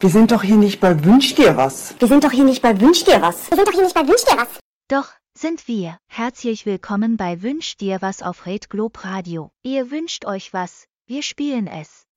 Wir sind doch hier nicht bei Wünsch dir was. Wir sind doch hier nicht bei Wünsch dir was. Wir sind doch hier nicht bei Wünsch dir was. Doch, sind wir. Herzlich willkommen bei Wünsch dir was auf Red Globe Radio. Ihr wünscht euch was, wir spielen es.